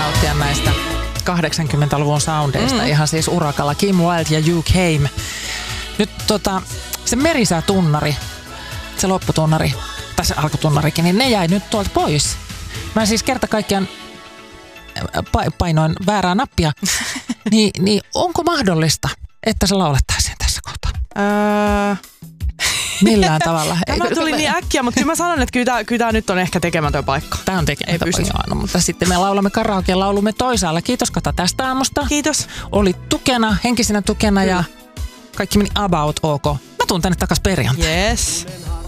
nauttia näistä 80-luvun soundeista. Ihan siis urakalla. Kim Wilde ja You Came. Nyt se merisäätunnari, se lopputunnari, tai se alkutunnarikin, niin ne jäi nyt tuolta pois. Mä siis kerta kaikkiaan painoin väärää nappia. niin onko mahdollista, että se laulettaisiin tässä kohtaa? Millään tavalla. Tämä tuli niin äkkiä, mutta kyllä mä sanon, että kyllä tämä nyt on ehkä tekemätön paikka. Tämä on tekemätön paikka, no, mutta sitten me laulamme karaoke-laulumme toisaalla. Kiitos Kata tästä aamusta. Kiitos. Olit tukena, henkisenä tukena ja kaikki meni about ok. Mä tuun tänne takas perjantai. Yes.